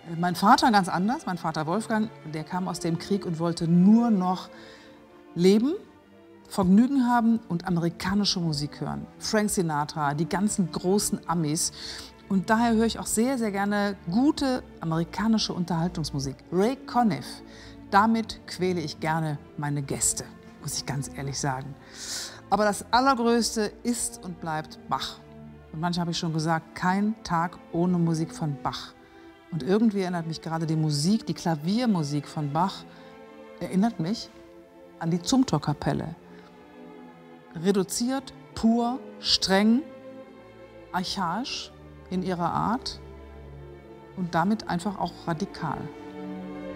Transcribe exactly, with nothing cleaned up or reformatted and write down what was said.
Mein Vater ganz anders, mein Vater Wolfgang, der kam aus dem Krieg und wollte nur noch leben, Vergnügen haben und amerikanische Musik hören. Frank Sinatra, die ganzen großen Amis. Und daher höre ich auch sehr, sehr gerne gute amerikanische Unterhaltungsmusik. Ray Conniff, damit quäle ich gerne meine Gäste, muss ich ganz ehrlich sagen. Aber das Allergrößte ist und bleibt Bach. Und manchmal habe ich schon gesagt, kein Tag ohne Musik von Bach. Und irgendwie erinnert mich gerade die Musik, die Klaviermusik von Bach, erinnert mich an die Zumthor-Kapelle. Reduziert, pur, streng, archaisch in ihrer Art und damit einfach auch radikal.